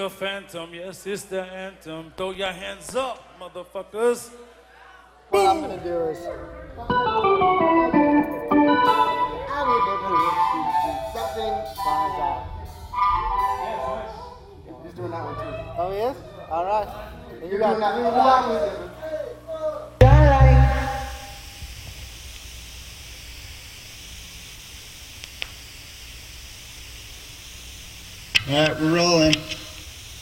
the phantom, yes, it's the anthem. Throw your hands up, motherfuckers. What I'm gonna do is something finds out. He's doing that one too. Oh, he is? All right. And you got that one. All right, we're rolling.